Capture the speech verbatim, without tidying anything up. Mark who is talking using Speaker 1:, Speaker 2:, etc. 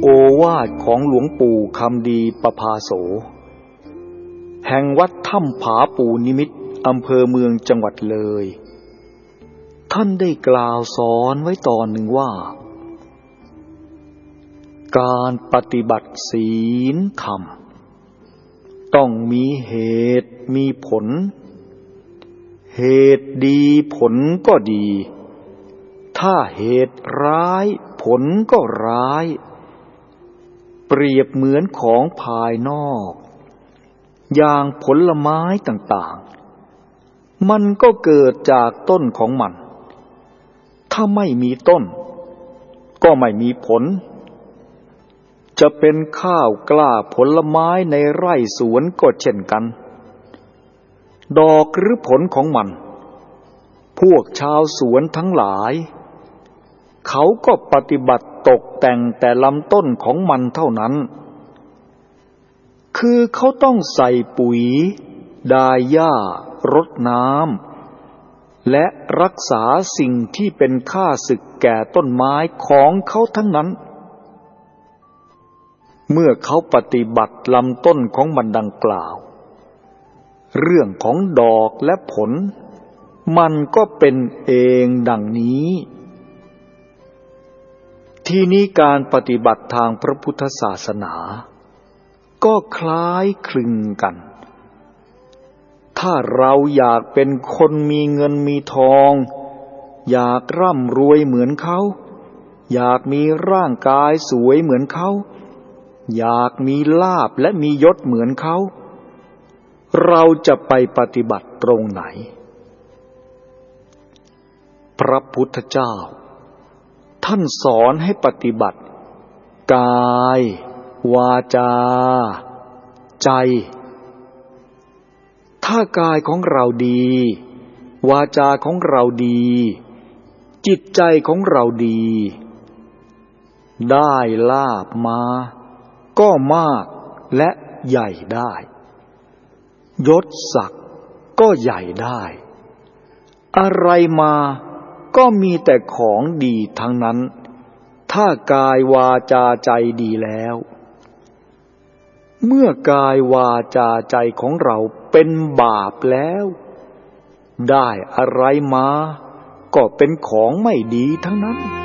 Speaker 1: โอวาทของหลวงปู่คำดีประภาโสแห่งวัดถ้ำผาปูนิมิตรอำเภอเมืองจังหวัดเลยท่านได้กล่าวสอนไว้ตอนหนึ่งว่าการปฏิบัติศีลธรรมต้องมีเหตุมีผลเหตุดีผลก็ดีถ้าเหตุร้ายผลก็ร้ายเปรียบเหมือนของภายนอกอย่างผลไม้ต่างๆมันก็เกิดจากต้นของมันถ้าไม่มีต้นก็ไม่มีผลจะเป็นข้าวกล้าผลไม้ในไร่สวนก็เช่นกันดอกหรือผลของมันพวกชาวสวนทั้งหลายเขาก็ปฏิบัติตกแต่งแต่ลำต้นของมันเท่านั้นคือเขาต้องใส่ปุ๋ยดาหญ้ารดน้ำและรักษาสิ่งที่เป็นข้าศึกแก่ต้นไม้ของเขาทั้งนั้นเมื่อเขาปฏิบัติลำต้นของมันดังกล่าวเรื่องของดอกและผลมันก็เป็นเองดังนี้ที่นี้การปฏิบัติทางพระพุทธศาสนาก็คล้ายคลึงกันถ้าเราอยากเป็นคนมีเงินมีทองอยากร่ำรวยเหมือนเขาอยากมีร่างกายสวยเหมือนเขาอยากมีลาภและมียศเหมือนเขาเราจะไปปฏิบัติตรงไหนพระพุทธเจ้าท่านสอนให้ปฏิบัติกายวาจาใจถ้ากายของเราดีวาจาของเราดีจิตใจของเราดีได้ลาภมาก็มากและใหญ่ได้ยศศักดิ์ก็ใหญ่ได้อะไรมาก็มีแต่ของดีทั้งนั้นถ้ากายวาจาใจดีแล้วเมื่อกายวาจาใจของเราเป็นบาปแล้วได้อะไรมาก็เป็นของไม่ดีทั้งนั้น